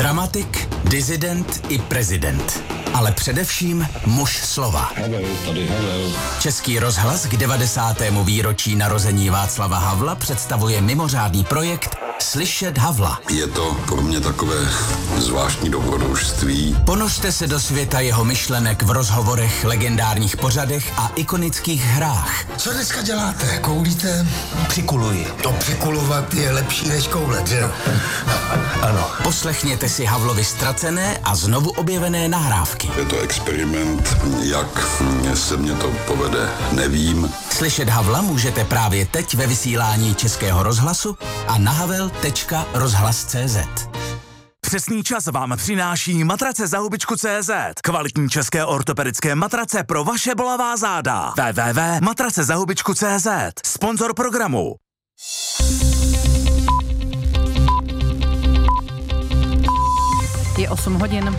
Dramatik, disident i prezident. Ale především muž slova. Český rozhlas k 90. výročí narození Václava Havla představuje mimořádný projekt Slyšet Havla. Je to pro mě takové zvláštní dobrodružství. Ponořte se do světa jeho myšlenek v rozhovorech, legendárních pořadech a ikonických hrách. Co dneska děláte? Koulíte? Přikuluji. To přikulovat je lepší než koulet, že jo? Ano. Poslechněte si Havlovi ztracené a znovu objevené nahrávky. Je to experiment, jak se mě to povede, nevím. Slyšet Havla můžete právě teď ve vysílání Českého rozhlasu a na havel.rozhlas.cz. Přesný čas vám přináší matrace za hubičku.cz. Kvalitní české ortopedické matrace pro vaše bolavá záda. www.matracezahubičku.cz. Sponzor programu. Je 8 hodin.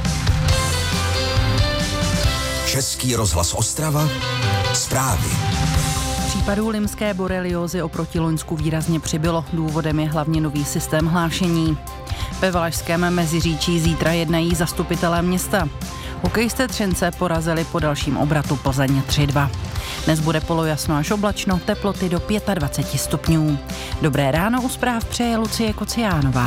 Český rozhlas Ostrava. Zprávy. Případů limské boreliózy oproti loňsku výrazně přibylo. Důvodem je hlavně nový systém hlášení. Ve Valašském Meziříčí zítra jednají zastupitelé města. Hokejisté Třince porazili po dalším obratu Plzeň 3-2. Dnes bude polojasno až oblačno, teploty do 25 stupňů. Dobré ráno, u zpráv přeje Lucie Kociánová.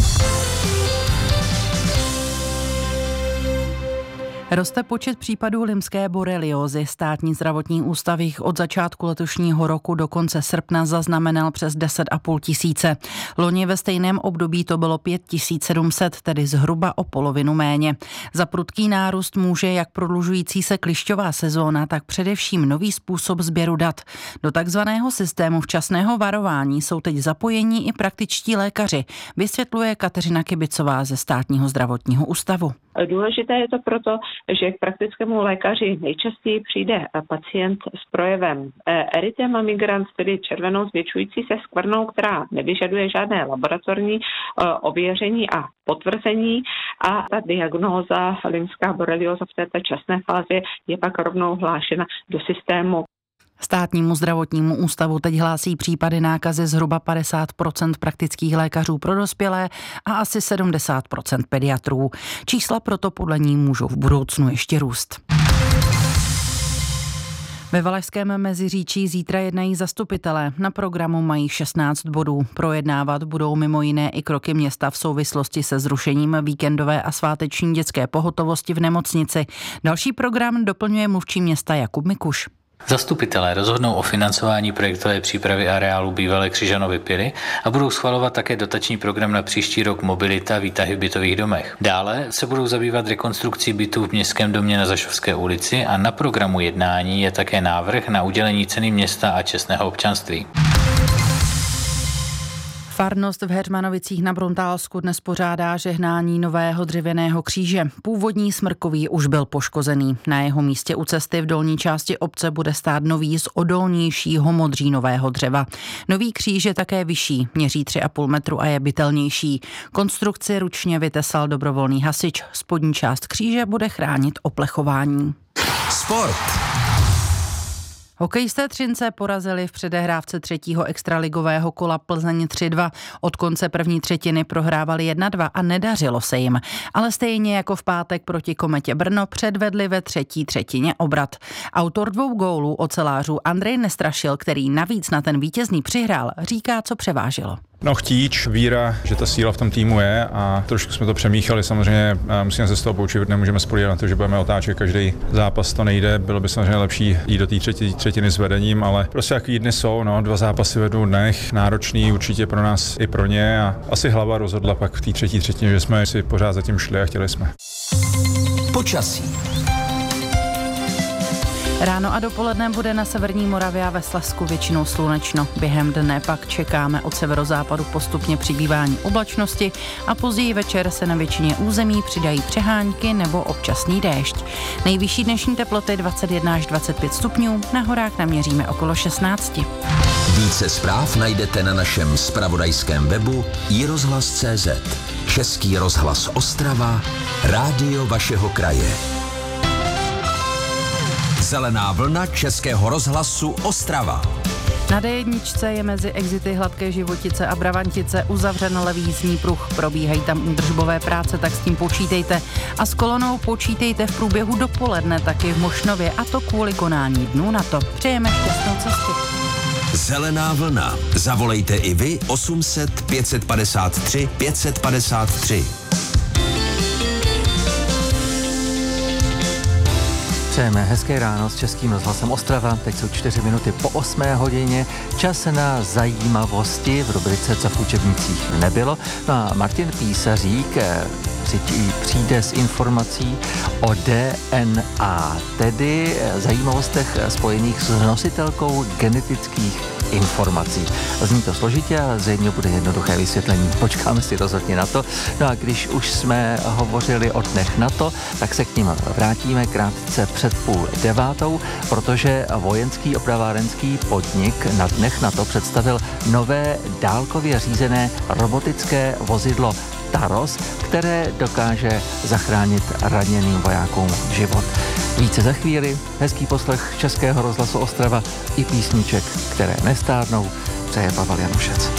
Roste počet případů limské boreliózy. Státní zdravotní ústav jich od začátku letošního roku do konce srpna zaznamenal přes 10,5 tisíce. Loni ve stejném období to bylo 5700, tedy zhruba o polovinu méně. Za prudký nárůst může jak prodlužující se klišťová sezóna, tak především nový způsob sběru dat. Do takzvaného systému včasného varování jsou teď zapojení i praktičtí lékaři, vysvětluje Kateřina Kibicová ze Státního zdravotního ústavu. Důležité je to proto, že k praktickému lékaři nejčastěji přijde pacient s projevem erythema migrans, tedy červenou zvětšující se skvrnou, která nevyžaduje žádné laboratorní ověření a potvrzení, a ta diagnóza limská borelióza v této časné fázi je pak rovnou hlášena do systému. Státnímu zdravotnímu ústavu teď hlásí případy nákazy zhruba 50% praktických lékařů pro dospělé a asi 70% pediatrů. Čísla proto podle ní můžou v budoucnu ještě růst. Ve Valašském Meziříčí zítra jednají zastupitelé. Na programu mají 16 bodů. Projednávat budou mimo jiné i kroky města v souvislosti se zrušením víkendové a sváteční dětské pohotovosti v nemocnici. Další program doplňuje mluvčí města Jakub Mikuš. Zastupitelé rozhodnou o financování projektové přípravy areálu bývalé Křižanovy Piry a budou schvalovat také dotační program na příští rok Mobilita výtahy v bytových domech. Dále se budou zabývat rekonstrukcí bytů v Městském domě na Zašovské ulici a na programu jednání je také návrh na udělení ceny města a čestného občanství. Farnost v Heřmanovicích na Bruntálsku dnes pořádá žehnání nového dřevěného kříže. Původní smrkový už byl poškozený. Na jeho místě u cesty v dolní části obce bude stát nový z odolnějšího modřínového dřeva. Nový kříž je také vyšší, měří 3,5 metru a je bytelnější. Konstrukci ručně vytesal dobrovolný hasič. Spodní část kříže bude chránit oplechování. Sport. Hokejisté Třince porazili v předehrávce 3. extraligového kola Plzeň 3-2. Od konce první třetiny prohrávali 1-2 a nedařilo se jim. Ale stejně jako v pátek proti Kometě Brno předvedli ve třetí třetině obrat. Autor 2 gólů ocelářů Andrej Nestrašil, který navíc na ten vítězný přihrál, říká, co převážilo. No chtíč, víra, že ta síla v tom týmu je a trošku jsme to přemíchali, samozřejmě musíme se z toho poučit, nemůžeme spoléhat na to, že budeme otáčet každý zápas, to nejde, bylo by samozřejmě lepší jít do té třetí třetiny s vedením, ale prostě jaký dny jsou, 2 zápasy v 2 dnech, náročný určitě pro nás i pro ně a asi hlava rozhodla pak v té třetí třetině, že jsme si pořád zatím šli a chtěli jsme. Počasí. Ráno a dopoledne bude na severní Moravě a ve Slezsku většinou slunečno. Během dne pak čekáme od severozápadu postupně přibývání oblačnosti a později večer se na většině území přidají přehánky nebo občasný déšť. Nejvyšší dnešní teploty 21 až 25 stupňů, na horách naměříme okolo 16. Více zpráv najdete na našem zpravodajském webu iRozhlas.cz. Český rozhlas Ostrava, rádio vašeho kraje. Zelená vlna Českého rozhlasu Ostrava. Na D1 je mezi exity Hladké Životice a Bravantice uzavřen levý jízdní pruh. Probíhají tam údržbové práce, tak s tím počítejte. A s kolonou počítejte v průběhu dopoledne taky v Mošnově, a to kvůli konání dnu NATO. Přejeme šťastnou cestu. Zelená vlna. Zavolejte i vy 800 553 553. Přejeme hezké ráno s Českým rozhlasem Ostrava. Teď jsou 4 minuty po 8 hodině. Čas na zajímavosti v rubrice Co v učebnicích nebylo. No a Martin Písařík přijde s informací o DNA, tedy zajímavostech spojených s nositelkou genetických informací. Zní to složitě, ale zřejmě bude jednoduché vysvětlení. Počkáme si rozhodně na to. No a když už jsme hovořili o dnech NATO, tak se k ním vrátíme krátce před 8:30, protože vojenský opravárenský podnik na dnech NATO představil nové dálkově řízené robotické vozidlo Taros, které dokáže zachránit raněným vojákům život. Více za chvíli, hezký poslech Českého rozhlasu Ostrava i písniček, které nestárnou, přeje Pavel Janušec.